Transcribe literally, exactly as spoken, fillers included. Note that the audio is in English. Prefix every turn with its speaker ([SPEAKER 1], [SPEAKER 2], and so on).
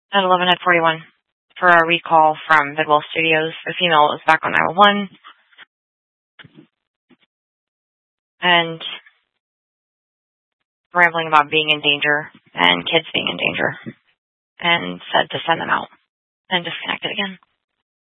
[SPEAKER 1] At eleven forty-one for our recall from Bidwell Studios. The female was back on nine one one and rambling about being in danger and kids being in danger and said to send them out and disconnected again.